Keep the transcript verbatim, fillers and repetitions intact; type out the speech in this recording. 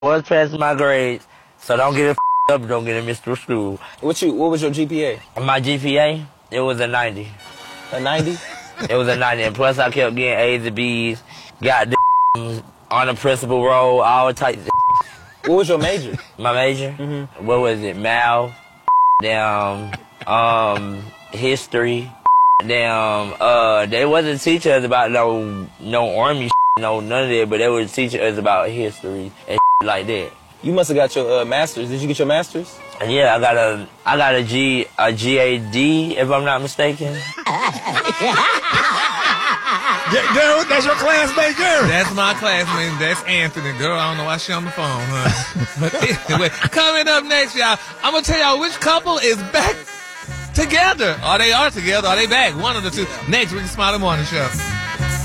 was passing my grades, so don't get it up, don't get it missed through school. What you? What was your G P A? My G P A, it was a ninety. A ninety? It was a ninety, and plus I kept getting A's and B's, got the on the principal role, all types of. What was your major? My major? Mm-hmm. What was it? Math, damn, um, history, damn, uh, they wasn't teaching us about no, no army shit, no, none of that, but they were teaching us about history and shit like that. You must have got your uh, master's. Did you get your master's? Yeah, I got a, I got a G, a G A D, if I'm not mistaken. Yeah, girl, that's your classmate, girl. That's my classmate. That's Anthony. Girl, I don't know why she on the phone, huh? But anyway, coming up next, y'all, I'm going to tell y'all which couple is back together. Or they are together, or they back. One of the two. Next, Rickey Smiley Morning Show.